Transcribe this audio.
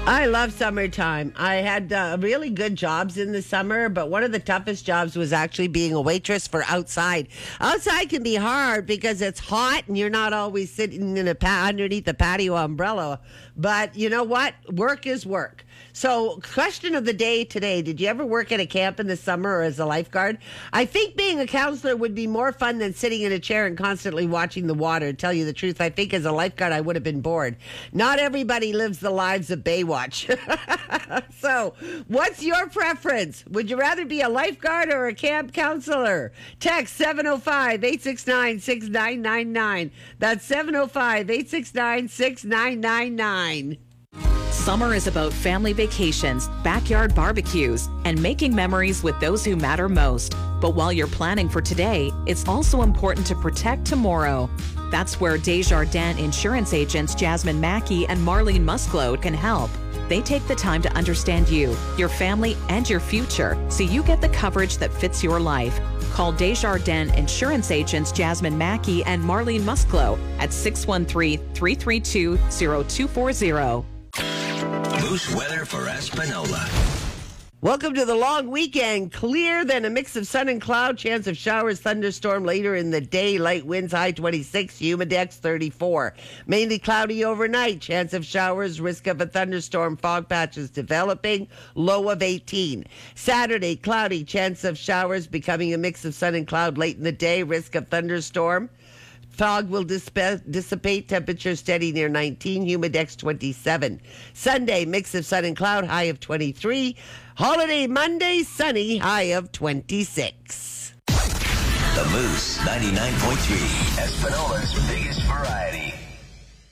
I love summertime. I had really good jobs in the summer, but one of the toughest jobs was actually being a waitress for outside. Outside can be hard because it's hot and you're not always sitting in underneath the patio umbrella. But you know what? Work is work. So, question of the day today, did you ever work at a camp in the summer or as a lifeguard? I think being a counselor would be more fun than sitting in a chair and constantly watching the water. To tell you the truth, I think as a lifeguard, I would have been bored. Not everybody lives the lives of Baywatch. So, what's your preference? Would you rather be a lifeguard or a camp counselor? Text 705-869-6999. That's 705-869-6999. Summer is about family vacations, backyard barbecues, and making memories with those who matter most. But while you're planning for today, it's also important to protect tomorrow. That's where Desjardins insurance agents Jasmine Mackey and Marlene Musclode can help. They take the time to understand you, your family, and your future so you get the coverage that fits your life. Call Desjardins insurance agents Jasmine Mackey and Marlene Musclode at 613-332-0240. Moose weather for Espanola. Welcome to the long weekend. Clear, then a mix of sun and cloud. Chance of showers, thunderstorm later in the day. Light winds, high 26, humidex 34. Mainly cloudy overnight. Chance of showers, risk of a thunderstorm. Fog patches developing. Low of 18. Saturday, cloudy. Chance of showers becoming a mix of sun and cloud late in the day. Risk of thunderstorm. Fog will dissipate, temperature steady near 19, humidex 27. Sunday, mix of sun and cloud, high of 23. Holiday Monday, sunny, high of 26. The Moose 99.3, Espanola's biggest variety.